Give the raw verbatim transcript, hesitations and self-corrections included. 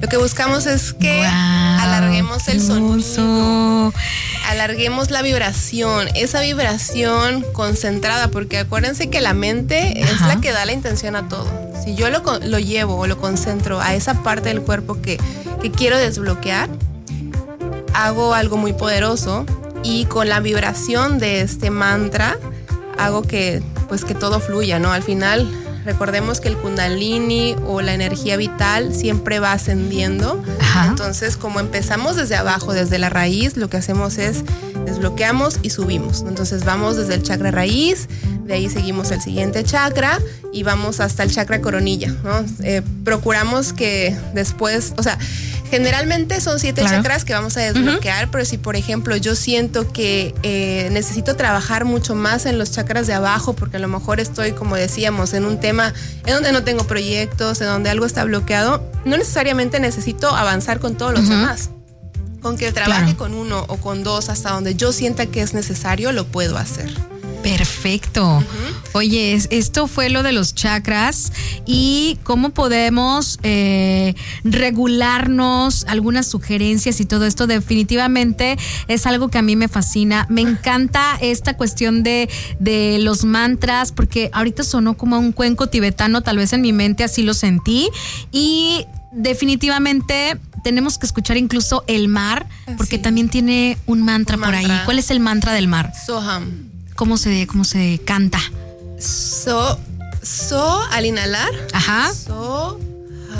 Lo que buscamos es que wow, alarguemos el hermoso. sonido, alarguemos la vibración, esa vibración concentrada, porque acuérdense que la mente Ajá. es la que da la intención a todo. Si yo lo, lo llevo o lo concentro a esa parte del cuerpo que, que quiero desbloquear, hago algo muy poderoso y con la vibración de este mantra hago que, pues, que todo fluya, ¿no? Al final, recordemos que el kundalini o la energía vital siempre va ascendiendo. Ajá. Entonces, como empezamos desde abajo, desde la raíz, lo que hacemos es desbloqueamos y subimos. Entonces vamos desde el chakra raíz, de ahí seguimos al siguiente chakra y vamos hasta el chakra coronilla, ¿no? Eh, procuramos que después, o sea, generalmente son siete claro. chakras que vamos a desbloquear, uh-huh. pero si por ejemplo yo siento que eh, necesito trabajar mucho más en los chakras de abajo, porque a lo mejor estoy, como decíamos, en un tema en donde no tengo proyectos, en donde algo está bloqueado, no necesariamente necesito avanzar con todos los uh-huh. demás. Con que trabaje claro. con uno o con dos hasta donde yo sienta que es necesario, lo puedo hacer. Perfecto. Uh-huh. Oye, esto fue lo de los chakras y cómo podemos eh, regularnos, algunas sugerencias y todo esto. Definitivamente es algo que a mí me fascina. Me encanta esta cuestión de, de los mantras, porque ahorita sonó como un cuenco tibetano, tal vez en mi mente así lo sentí. Y definitivamente tenemos que escuchar incluso el mar, porque sí. también tiene un mantra un por mantra. ahí. ¿Cuál es el mantra del mar? Soham. ¿Cómo se, cómo se canta? So, so al inhalar. Ajá. So.